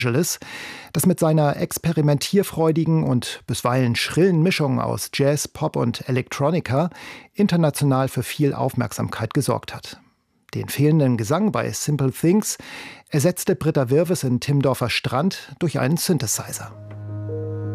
Angeles, das mit seiner experimentierfreudigen und bisweilen schrillen Mischung aus Jazz, Pop und Electronica international für viel Aufmerksamkeit gesorgt hat. Den fehlenden Gesang bei Simple Things ersetzte Britta Wirves in Timmendorfer Strand durch einen Synthesizer.